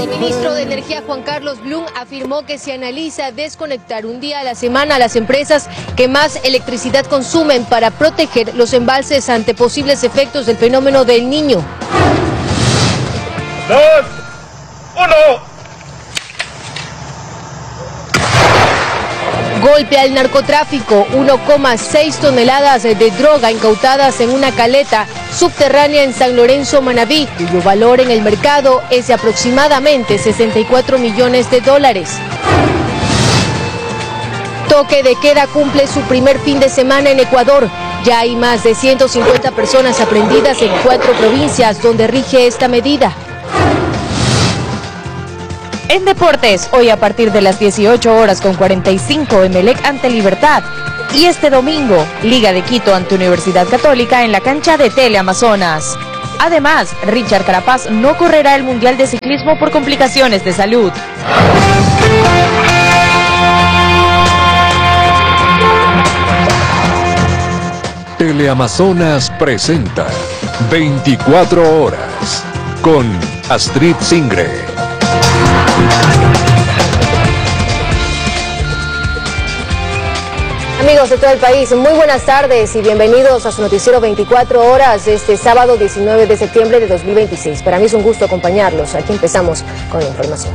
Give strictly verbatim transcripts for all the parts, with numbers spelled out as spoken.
El ministro de Energía, Juan Carlos Blum, afirmó que se analiza desconectar un día a la semana a las empresas que más electricidad consumen para proteger los embalses ante posibles efectos del fenómeno del Niño. Dos, uno. Golpe al narcotráfico, uno coma seis toneladas de droga incautadas en una caleta subterránea en San Lorenzo, Manabí, cuyo valor en el mercado es de aproximadamente sesenta y cuatro millones de dólares. Toque de queda cumple su primer fin de semana en Ecuador. Ya hay más de ciento cincuenta personas aprehendidas en cuatro provincias donde rige esta medida. En deportes, hoy a partir de las dieciocho horas con cuarenta y cinco, Emelec ante Libertad. Y este domingo, Liga de Quito ante Universidad Católica en la cancha de Teleamazonas. Además, Richard Carapaz no correrá el Mundial de Ciclismo por complicaciones de salud. Teleamazonas presenta veinticuatro horas con Astrid Singre. Amigos de todo el país, muy buenas tardes y bienvenidos a su noticiero veinticuatro horas de este sábado diecinueve de septiembre de dos mil veintiséis. Para mí es un gusto acompañarlos. Aquí empezamos con la información.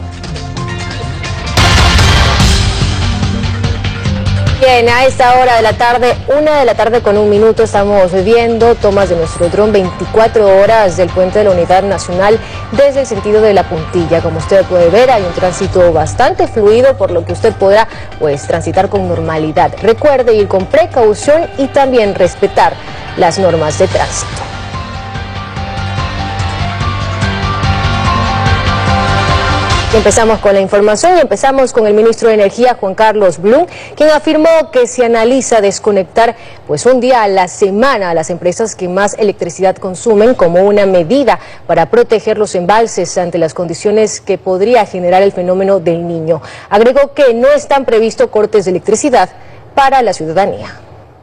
Bien, a esta hora de la tarde, una de la tarde con un minuto, estamos viendo tomas de nuestro dron veinticuatro horas del puente de la Unidad Nacional desde el sentido de La Puntilla. Como usted puede ver, hay un tránsito bastante fluido, por lo que usted podrá pues transitar con normalidad. Recuerde ir con precaución y también respetar las normas de tránsito. Empezamos con la información y empezamos con el ministro de Energía, Juan Carlos Blum, quien afirmó que se analiza desconectar pues un día a la semana a las empresas que más electricidad consumen como una medida para proteger los embalses ante las condiciones que podría generar el fenómeno del Niño. Agregó que no están previstos cortes de electricidad para la ciudadanía.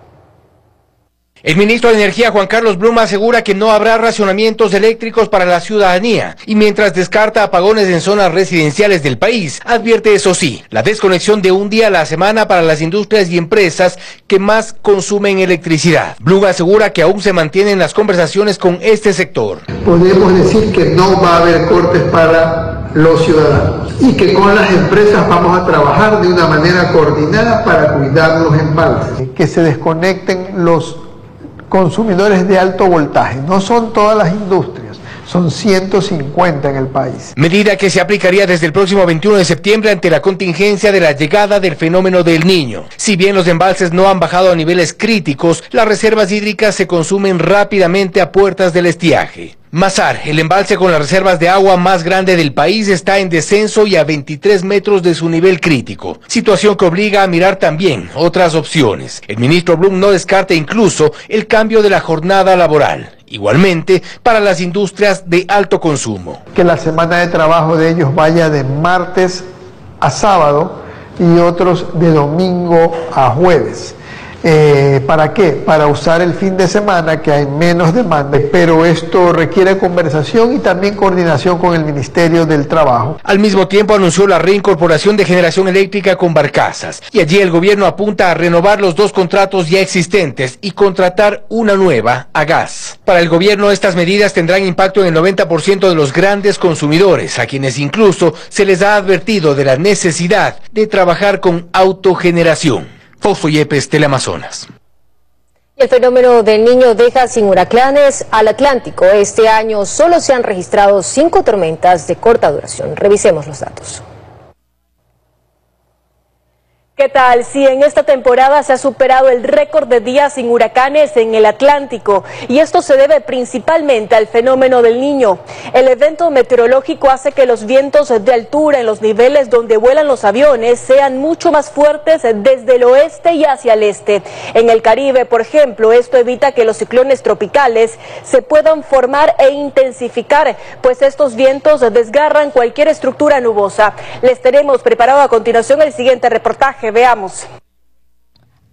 El ministro de Energía, Juan Carlos Blum, asegura que no habrá racionamientos eléctricos para la ciudadanía y mientras descarta apagones en zonas residenciales del país, advierte eso sí, la desconexión de un día a la semana para las industrias y empresas que más consumen electricidad. Blum asegura que aún se mantienen las conversaciones con este sector. Podemos decir que no va a haber cortes para los ciudadanos y que con las empresas vamos a trabajar de una manera coordinada para cuidar los embalses. Que se desconecten los consumidores de alto voltaje, no son todas las industrias, son ciento cincuenta en el país. Medida que se aplicaría desde el próximo veintiuno de septiembre ante la contingencia de la llegada del fenómeno del Niño. Si bien los embalses no han bajado a niveles críticos, las reservas hídricas se consumen rápidamente a puertas del estiaje. Mazar, el embalse con las reservas de agua más grande del país, está en descenso y a veintitrés metros de su nivel crítico, situación que obliga a mirar también otras opciones. El ministro Blum no descarta incluso el cambio de la jornada laboral, igualmente para las industrias de alto consumo. Que la semana de trabajo de ellos vaya de martes a sábado y otros de domingo a jueves. Eh, ¿Para qué? Para usar el fin de semana, que hay menos demanda, pero esto requiere conversación y también coordinación con el Ministerio del Trabajo. Al mismo tiempo anunció la reincorporación de generación eléctrica con barcazas, y allí el gobierno apunta a renovar los dos contratos ya existentes y contratar una nueva a gas. Para el gobierno estas medidas tendrán impacto en el noventa por ciento de los grandes consumidores, a quienes incluso se les ha advertido de la necesidad de trabajar con autogeneración. Fausto Yepes, Teleamazonas. El fenómeno del Niño deja sin huracanes al Atlántico. Este año solo se han registrado cinco tormentas de corta duración. Revisemos los datos. ¿Qué tal? Sí, en esta temporada se ha superado el récord de días sin huracanes en el Atlántico, y esto se debe principalmente al fenómeno del Niño. El evento meteorológico hace que los vientos de altura en los niveles donde vuelan los aviones sean mucho más fuertes desde el oeste y hacia el este. En el Caribe, por ejemplo, esto evita que los ciclones tropicales se puedan formar e intensificar, pues estos vientos desgarran cualquier estructura nubosa. Les tenemos preparado a continuación el siguiente reportaje. Veamos.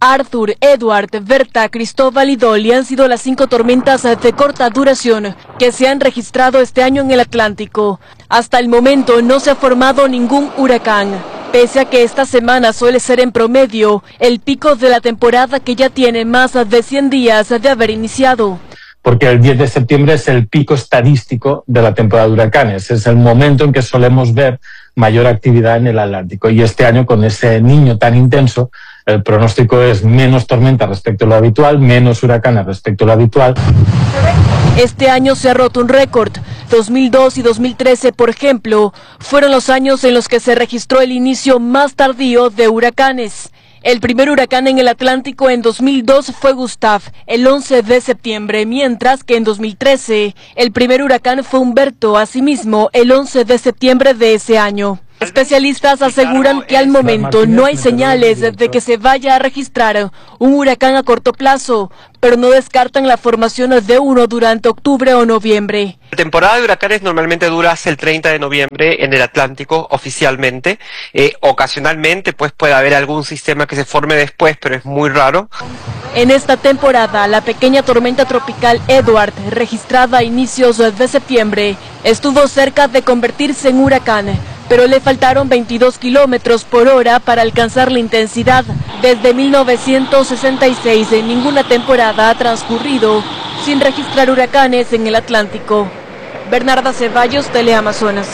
Arthur, Edward, Berta, Cristóbal y Dolly han sido las cinco tormentas de corta duración que se han registrado este año en el Atlántico. Hasta el momento no se ha formado ningún huracán, pese a que esta semana suele ser en promedio el pico de la temporada que ya tiene más de cien días de haber iniciado. Porque el diez de septiembre es el pico estadístico de la temporada de huracanes, es el momento en que solemos ver mayor actividad en el Atlántico. Y este año, con ese Niño tan intenso, el pronóstico es menos tormenta respecto a lo habitual, menos huracanes respecto a lo habitual. Este año se ha roto un récord. dos mil dos y dos mil trece, por ejemplo, fueron los años en los que se registró el inicio más tardío de huracanes. El primer huracán en el Atlántico en dos mil dos fue Gustav, el once de septiembre, mientras que en dos mil trece el primer huracán fue Humberto, asimismo el once de septiembre de ese año. Especialistas aseguran que al momento no hay señales de que se vaya a registrar un huracán a corto plazo, pero no descartan la formación de uno durante octubre o noviembre. La temporada de huracanes normalmente dura hasta el treinta de noviembre en el Atlántico oficialmente. Eh, ocasionalmente pues puede haber algún sistema que se forme después, pero es muy raro. En esta temporada, la pequeña tormenta tropical Edward, registrada a inicios de septiembre, estuvo cerca de convertirse en huracán, pero le faltaron veintidós kilómetros por hora para alcanzar la intensidad. Desde mil novecientos sesenta y seis, en ninguna temporada ha transcurrido sin registrar huracanes en el Atlántico. Bernarda Ceballos, Teleamazonas.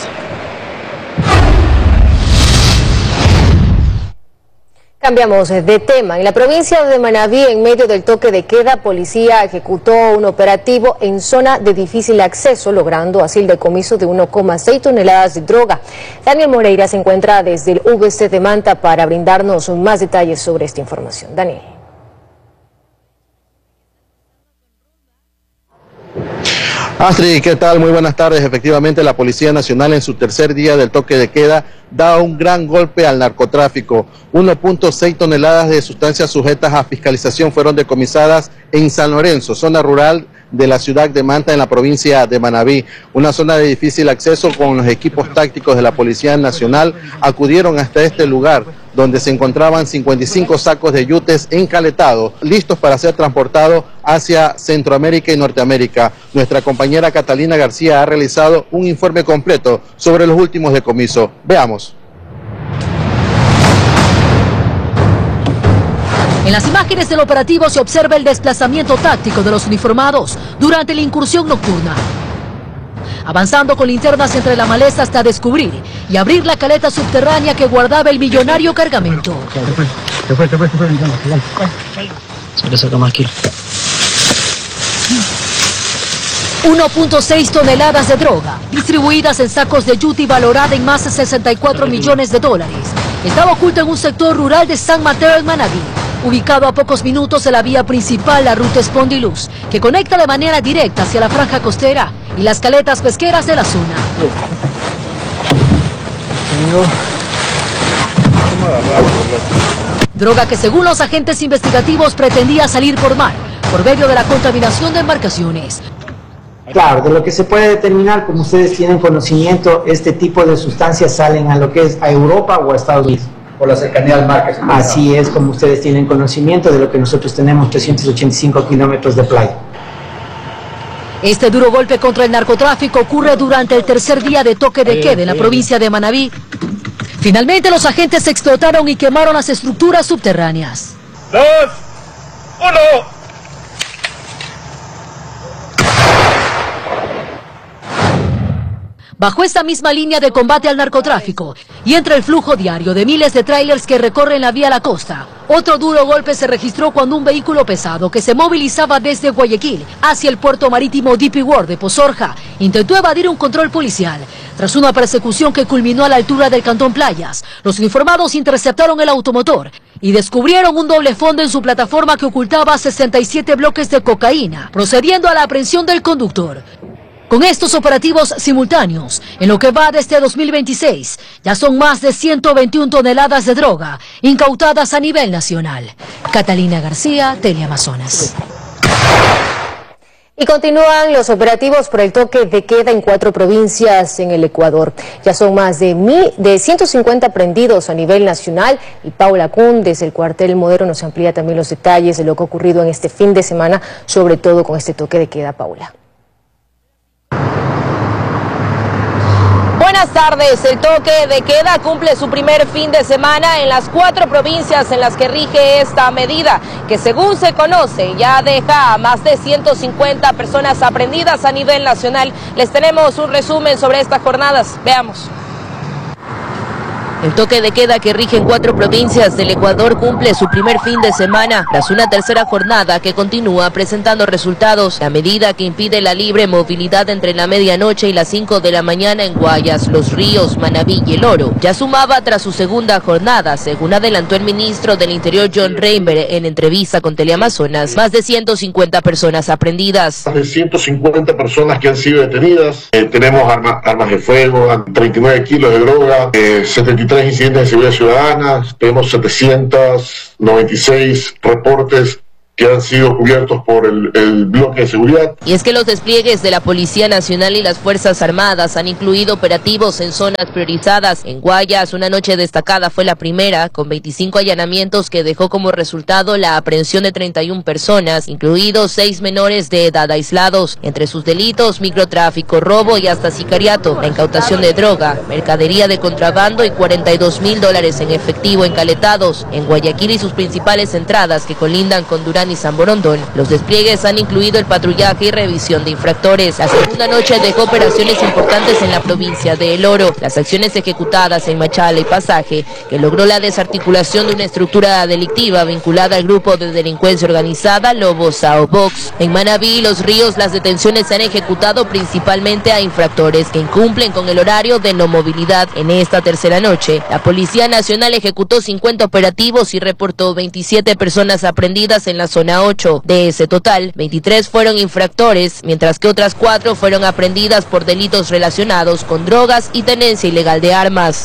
Cambiamos de tema. En la provincia de Manabí, en medio del toque de queda, policía ejecutó un operativo en zona de difícil acceso, logrando así el decomiso de uno coma seis toneladas de droga. Daniel Moreira se encuentra desde el V C de Manta para brindarnos más detalles sobre esta información. Daniel. Astrid, ¿qué tal? Muy buenas tardes. Efectivamente, la Policía Nacional en su tercer día del toque de queda da un gran golpe al narcotráfico. uno punto seis toneladas de sustancias sujetas a fiscalización fueron decomisadas en San Lorenzo, zona rural de la ciudad de Manta, en la provincia de Manabí. Una zona de difícil acceso. Con los equipos tácticos de la Policía Nacional acudieron hasta este lugar, donde se encontraban cincuenta y cinco sacos de yutes encaletados, listos para ser transportados hacia Centroamérica y Norteamérica. Nuestra compañera Catalina García ha realizado un informe completo sobre los últimos decomisos. Veamos. En las imágenes del operativo se observa el desplazamiento táctico de los uniformados durante la incursión nocturna, avanzando con linternas entre la maleza hasta descubrir y abrir la caleta subterránea que guardaba el millonario cargamento. uno punto seis toneladas de droga, distribuidas en sacos de yuti valorada en más de sesenta y cuatro millones de dólares. Estaba oculta en un sector rural de San Mateo en Manabí, ubicado a pocos minutos de la vía principal, la ruta Espondiluz, que conecta de manera directa hacia la franja costera y las caletas pesqueras de la zona. Droga que, según los agentes investigativos, pretendía salir por mar, por medio de la contaminación de embarcaciones. Claro, de lo que se puede determinar, como ustedes tienen conocimiento, este tipo de sustancias salen a lo que es a Europa o a Estados Unidos. Por la cercanía al mar. Que Así es, como ustedes tienen conocimiento de lo que nosotros tenemos, trescientos ochenta y cinco kilómetros de playa. Este duro golpe contra el narcotráfico ocurre durante el tercer día de toque de queda en la provincia de Manabí. Finalmente los agentes explotaron y quemaron las estructuras subterráneas. Dos, uno. Bajo esta misma línea de combate al narcotráfico y entre el flujo diario de miles de tráilers que recorren la vía a la costa, otro duro golpe se registró cuando un vehículo pesado que se movilizaba desde Guayaquil hacia el puerto marítimo D P World de Pozorja intentó evadir un control policial. Tras una persecución que culminó a la altura del Cantón Playas, los uniformados interceptaron el automotor y descubrieron un doble fondo en su plataforma que ocultaba sesenta y siete bloques de cocaína, procediendo a la aprehensión del conductor. Con estos operativos simultáneos, en lo que va de este dos mil veintiséis, ya son más de ciento veintiuna toneladas de droga incautadas a nivel nacional. Catalina García, Teleamazonas. Y continúan los operativos por el toque de queda en cuatro provincias en el Ecuador. Ya son más de, mil, de ciento cincuenta prendidos a nivel nacional. Y Paula Kuhn, desde el cuartel Modelo, nos amplía también los detalles de lo que ha ocurrido en este fin de semana, sobre todo con este toque de queda. Paula. Buenas tardes. El toque de queda cumple su primer fin de semana en las cuatro provincias en las que rige esta medida, que según se conoce ya deja a más de ciento cincuenta personas aprendidas a nivel nacional. Les tenemos un resumen sobre estas jornadas. Veamos. El toque de queda que rige en cuatro provincias del Ecuador cumple su primer fin de semana tras una tercera jornada que continúa presentando resultados. La medida que impide la libre movilidad entre la medianoche y las cinco de la mañana en Guayas, Los Ríos, Manabí y El Oro ya sumaba tras su segunda jornada, según adelantó el ministro del Interior John Reinberg en entrevista con Teleamazonas, más de ciento cincuenta personas aprendidas. Más de ciento cincuenta personas que han sido detenidas. Eh, tenemos arma, armas de fuego, treinta y nueve kilos de droga, eh, setenta y tres incidentes de seguridad ciudadana, tenemos setecientos noventa y seis reportes que han sido cubiertos por el, el bloque de seguridad. Y es que los despliegues de la Policía Nacional y las Fuerzas Armadas han incluido operativos en zonas priorizadas. En Guayas, una noche destacada fue la primera, con veinticinco allanamientos que dejó como resultado la aprehensión de treinta y una personas, incluidos seis menores de edad aislados. Entre sus delitos, microtráfico, robo y hasta sicariato, la incautación de droga, mercadería de contrabando y cuarenta y dos mil dólares en efectivo encaletados. En Guayaquil y sus principales entradas que colindan con Durán y San Borondón, los despliegues han incluido el patrullaje y revisión de infractores. La segunda noche dejó operaciones importantes en la provincia de El Oro. Las acciones ejecutadas en Machala y Pasaje, que logró la desarticulación de una estructura delictiva vinculada al grupo de delincuencia organizada Lobo Sao Box. En Manabí y Los Ríos, las detenciones se han ejecutado principalmente a infractores que incumplen con el horario de no movilidad. En esta tercera noche, la Policía Nacional ejecutó cincuenta operativos y reportó veintisiete personas aprendidas en la zona ocho. De ese total, veintitrés fueron infractores, mientras que otras cuatro fueron aprehendidas por delitos relacionados con drogas y tenencia ilegal de armas.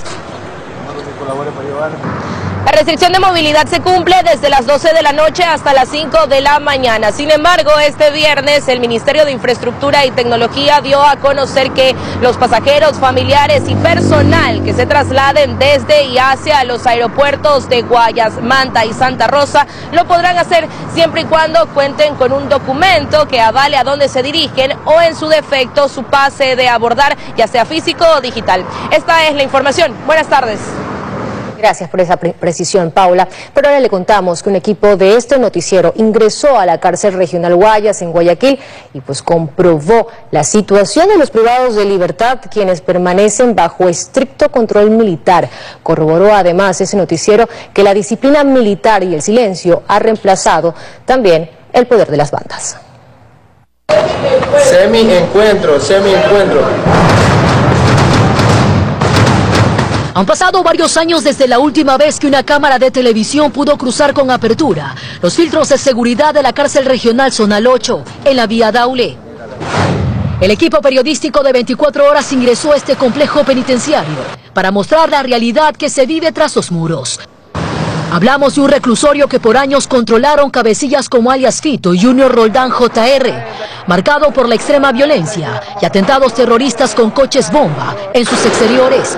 La restricción de movilidad se cumple desde las doce de la noche hasta las cinco de la mañana. Sin embargo, este viernes el Ministerio de Infraestructura y Tecnología dio a conocer que los pasajeros, familiares y personal que se trasladen desde y hacia los aeropuertos de Guayas, Manta y Santa Rosa lo podrán hacer siempre y cuando cuenten con un documento que avale a dónde se dirigen o, en su defecto, su pase de abordar, ya sea físico o digital. Esta es la información. Buenas tardes. Gracias por esa pre precisión, Paula. Pero ahora le contamos que un equipo de este noticiero ingresó a la cárcel regional Guayas en Guayaquil y pues comprobó la situación de los privados de libertad, quienes permanecen bajo estricto control militar. Corroboró además ese noticiero que la disciplina militar y el silencio ha reemplazado también el poder de las bandas. Semi-encuentro, semi-encuentro. Han pasado varios años desde la última vez que una cámara de televisión pudo cruzar con apertura los filtros de seguridad de la cárcel regional Zonal ocho, en la vía Daule. El equipo periodístico de veinticuatro horas ingresó a este complejo penitenciario para mostrar la realidad que se vive tras los muros. Hablamos de un reclusorio que por años controlaron cabecillas como alias Fito y Junior Roldán J R, marcado por la extrema violencia y atentados terroristas con coches bomba en sus exteriores.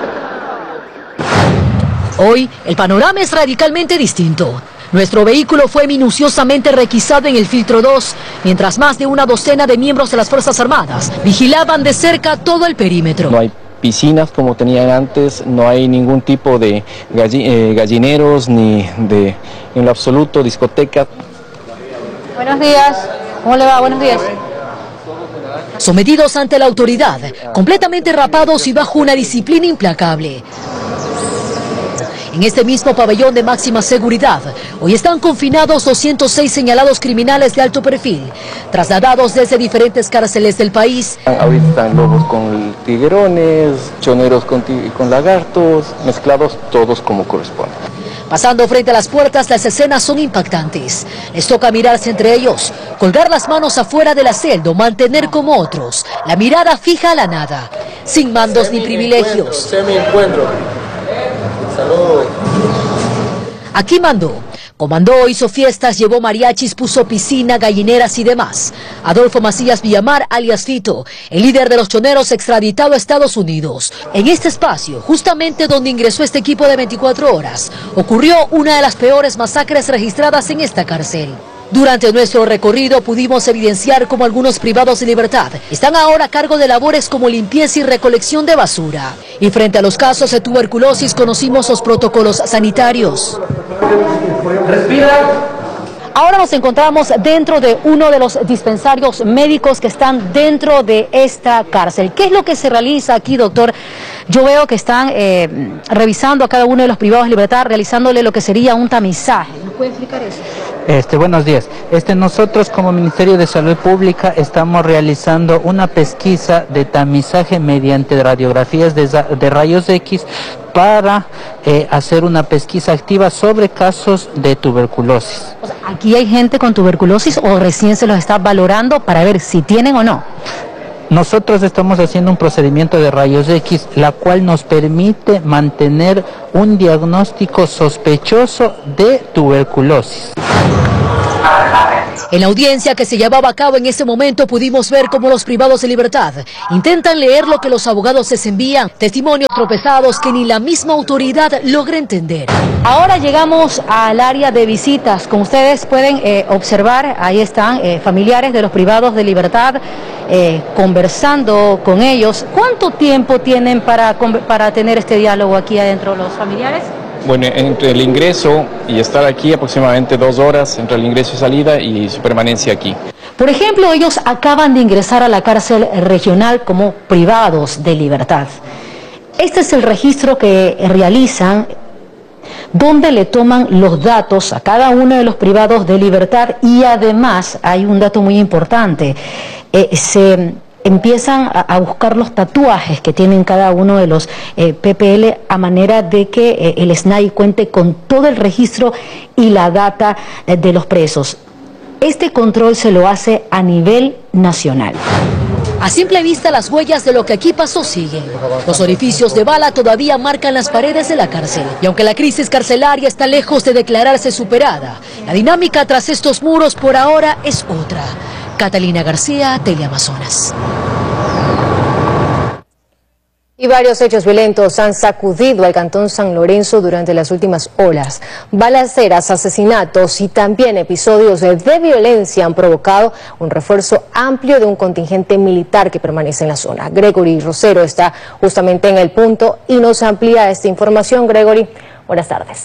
Hoy, el panorama es radicalmente distinto. Nuestro vehículo fue minuciosamente requisado en el filtro dos, mientras más de una docena de miembros de las Fuerzas Armadas vigilaban de cerca todo el perímetro. No hay piscinas como tenían antes, no hay ningún tipo de galli eh, gallineros, ni de, en lo absoluto, discoteca. Buenos días, ¿cómo le va? Buenos días. Sometidos ante la autoridad, completamente rapados y bajo una disciplina implacable. En este mismo pabellón de máxima seguridad, hoy están confinados doscientos seis señalados criminales de alto perfil, trasladados desde diferentes cárceles del país. Ahorita están lobos con tiguerones, choneros con, con lagartos, mezclados todos como corresponde. Pasando frente a las puertas, las escenas son impactantes. Les toca mirarse entre ellos, colgar las manos afuera de la celda o mantener como otros la mirada fija a la nada, sin mandos ni privilegios. Semi-encuentro. Saludos. Aquí mandó, Comandó, hizo fiestas, llevó mariachis, puso piscina, gallineras y demás. Adolfo Macías Villamar, alias Fito, el líder de los choneros extraditado a Estados Unidos. En este espacio, justamente donde ingresó este equipo de veinticuatro horas, ocurrió una de las peores masacres registradas en esta cárcel. Durante nuestro recorrido pudimos evidenciar cómo algunos privados de libertad están ahora a cargo de labores como limpieza y recolección de basura. Y frente a los casos de tuberculosis conocimos los protocolos sanitarios. Respira. Ahora nos encontramos dentro de uno de los dispensarios médicos que están dentro de esta cárcel. ¿Qué es lo que se realiza aquí, doctor? Yo veo que están eh, revisando a cada uno de los privados de libertad, realizándole lo que sería un tamizaje. ¿Nos puede explicar eso? Este, buenos días. Este, nosotros como Ministerio de Salud Pública estamos realizando una pesquisa de tamizaje mediante radiografías de, de rayos X para eh, hacer una pesquisa activa sobre casos de tuberculosis. O sea, ¿aquí hay gente con tuberculosis o recién se los está valorando para ver si tienen o no? Nosotros estamos haciendo un procedimiento de rayos X, la cual nos permite mantener un diagnóstico sospechoso de tuberculosis. En la audiencia que se llevaba a cabo en ese momento pudimos ver cómo los privados de libertad intentan leer lo que los abogados les envían, testimonios tropezados que ni la misma autoridad logra entender. Ahora llegamos al área de visitas. Como ustedes pueden eh, observar, ahí están eh, familiares de los privados de libertad eh, conversando con ellos. ¿Cuánto tiempo tienen para, para tener este diálogo aquí adentro los familiares? Bueno, entre el ingreso y estar aquí aproximadamente dos horas, entre el ingreso y salida y su permanencia aquí. Por ejemplo, ellos acaban de ingresar a la cárcel regional como privados de libertad. Este es el registro que realizan, donde le toman los datos a cada uno de los privados de libertad y además hay un dato muy importante, eh, se empiezan a, a buscar los tatuajes que tienen cada uno de los eh, P P L a manera de que eh, el S N A I cuente con todo el registro y la data eh, de los presos. Este control se lo hace a nivel nacional. A simple vista las huellas de lo que aquí pasó siguen. Los orificios de bala todavía marcan las paredes de la cárcel. Y aunque la crisis carcelaria está lejos de declararse superada, la dinámica tras estos muros por ahora es otra. Catalina García, Teleamazonas. Y varios hechos violentos han sacudido al Cantón San Lorenzo durante las últimas horas. Balaceras, asesinatos y también episodios de violencia han provocado un refuerzo amplio de un contingente militar que permanece en la zona. Gregory Rosero está justamente en el punto y nos amplía esta información. Gregory, buenas tardes.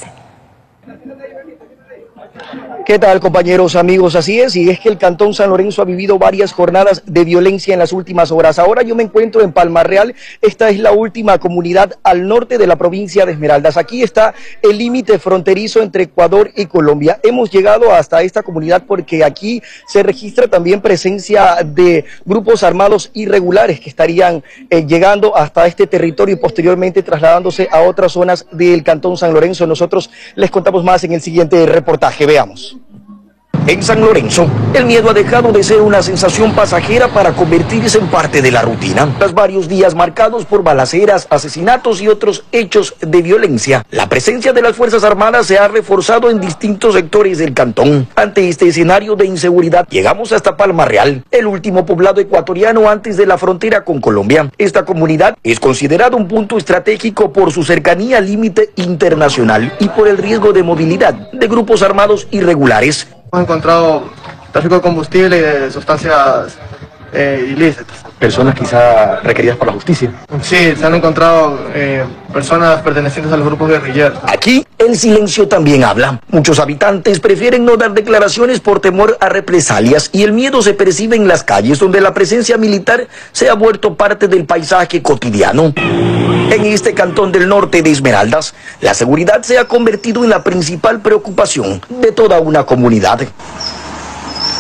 ¿Qué tal, compañeros, amigos? Así es, y es que el Cantón San Lorenzo ha vivido varias jornadas de violencia en las últimas horas. Ahora yo me encuentro en Palma Real. Esta es la última comunidad al norte de la provincia de Esmeraldas. Aquí está el límite fronterizo entre Ecuador y Colombia. Hemos llegado hasta esta comunidad porque aquí se registra también presencia de grupos armados irregulares que estarían eh, llegando hasta este territorio y posteriormente trasladándose a otras zonas del Cantón San Lorenzo. Nosotros les contamos más en el siguiente reportaje. Veamos. En San Lorenzo, el miedo ha dejado de ser una sensación pasajera para convertirse en parte de la rutina. Tras varios días marcados por balaceras, asesinatos y otros hechos de violencia, la presencia de las Fuerzas Armadas se ha reforzado en distintos sectores del cantón. Ante este escenario de inseguridad, llegamos hasta Palma Real, el último poblado ecuatoriano antes de la frontera con Colombia. Esta comunidad es considerada un punto estratégico por su cercanía al límite internacional y por el riesgo de movilidad de grupos armados irregulares. Hemos encontrado tráfico de combustible y de sustancias eh, ilícitas. Personas quizá requeridas por la justicia. Sí, se han encontrado eh, personas pertenecientes a los grupos guerrilleros. Aquí el silencio también habla. Muchos habitantes prefieren no dar declaraciones por temor a represalias y el miedo se percibe en las calles donde la presencia militar se ha vuelto parte del paisaje cotidiano. En este cantón del norte de Esmeraldas, la seguridad se ha convertido en la principal preocupación de toda una comunidad.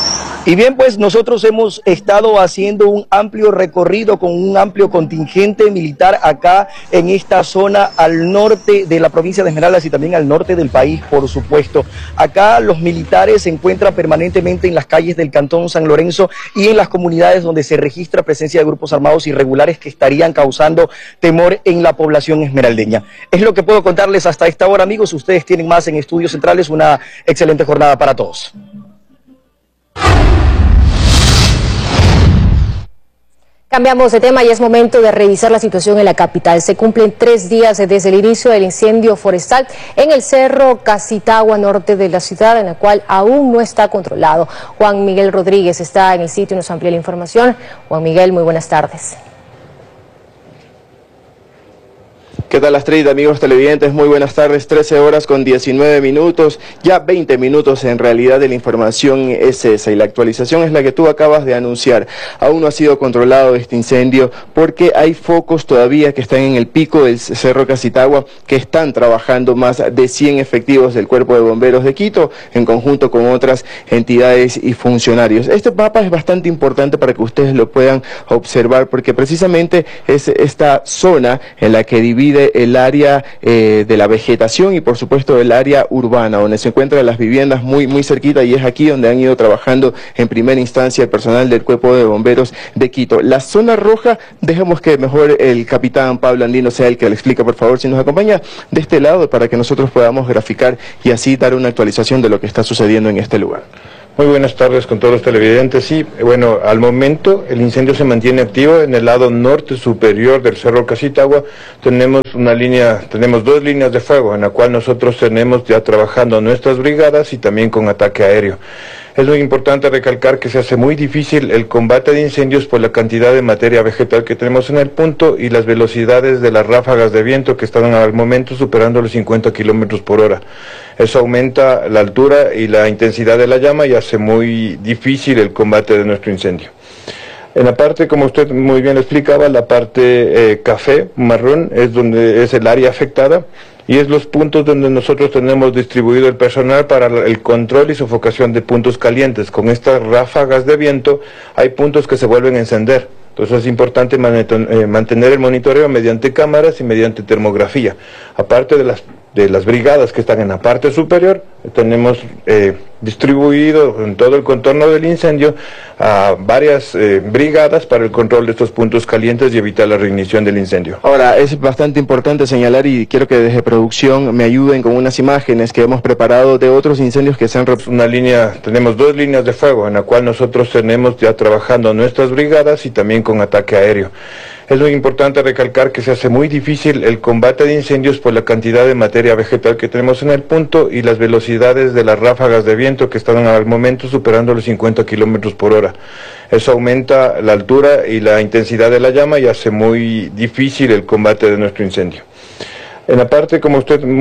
Y bien, pues nosotros hemos estado haciendo un amplio recorrido con un amplio contingente militar acá en esta zona al norte de la provincia de Esmeraldas y también al norte del país, por supuesto. Acá los militares se encuentran permanentemente en las calles del Cantón San Lorenzo y en las comunidades donde se registra presencia de grupos armados irregulares que estarían causando temor en la población esmeraldeña. Es lo que puedo contarles hasta esta hora, amigos. Ustedes tienen más en Estudios Centrales. Una excelente jornada para todos. Cambiamos de tema y es momento de revisar la situación en la capital. Se cumplen tres días desde el inicio del incendio forestal en el cerro Casitagua, norte de la ciudad, en la cual aún no está controlado. Juan Miguel Rodríguez está en el sitio y nos amplía la información. Juan Miguel, muy buenas tardes. ¿Qué tal, Astrid, amigos televidentes? Muy buenas tardes, trece horas con diecinueve minutos, ya veinte minutos en realidad de la información es esa y la actualización es la que tú acabas de anunciar. Aún no ha sido controlado este incendio porque hay focos todavía que están en el pico del Cerro Casitagua que están trabajando más de cien efectivos del Cuerpo de Bomberos de Quito en conjunto con otras entidades y funcionarios. Este mapa es bastante importante para que ustedes lo puedan observar porque precisamente es esta zona en la que divide el área eh, de la vegetación y por supuesto el área urbana, donde se encuentran las viviendas muy muy cerquita y es aquí donde han ido trabajando en primera instancia el personal del Cuerpo de Bomberos de Quito. La zona roja, dejemos que mejor el capitán Pablo Andino sea el que le explica, por favor, si nos acompaña de este lado para que nosotros podamos graficar y así dar una actualización de lo que está sucediendo en este lugar. Muy buenas tardes con todos los televidentes. Sí, bueno, al momento el incendio se mantiene activo en el lado norte superior del Cerro Casitagua. Tenemos una línea, tenemos dos líneas de fuego en la cual nosotros tenemos ya trabajando nuestras brigadas y también con ataque aéreo. Es muy importante recalcar que se hace muy difícil el combate de incendios por la cantidad de materia vegetal que tenemos en el punto y las velocidades de las ráfagas de viento que están al momento superando los cincuenta kilómetros por hora. Eso aumenta la altura y la intensidad de la llama y hace muy difícil el combate de nuestro incendio. En la parte, como usted muy bien explicaba, la parte eh, café, marrón, es donde es el área afectada. Y es los puntos donde nosotros tenemos distribuido el personal para el control y sofocación de puntos calientes. Con estas ráfagas de viento hay puntos que se vuelven a encender. Entonces es importante mantener el monitoreo mediante cámaras y mediante termografía. Aparte de las, de las brigadas que están en la parte superior, tenemos eh, distribuido en todo el contorno del incendio a varias eh, brigadas para el control de estos puntos calientes y evitar la reignición del incendio. Ahora, es bastante importante señalar y quiero que desde producción me ayuden con unas imágenes que hemos preparado de otros incendios que se han... Una línea, tenemos dos líneas de fuego en la cual nosotros tenemos ya trabajando nuestras brigadas y también con ataque aéreo. Es muy importante recalcar que se hace muy difícil el combate de incendios por la cantidad de materia vegetal que tenemos en el punto y las velocidades de las ráfagas de viento que están al momento superando los cincuenta kilómetros por hora. Eso aumenta la altura y la intensidad de la llama y hace muy difícil el combate de nuestro incendio. En la parte, como usted